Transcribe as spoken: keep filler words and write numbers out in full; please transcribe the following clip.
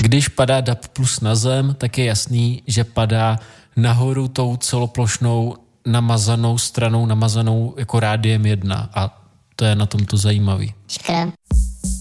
Když padá D A B plus na zem, tak je jasný, že padá nahoru tou celoplošnou namazanou stranou, namazanou jako rádiem jedna. A to je na tom to zajímavý. Škoda.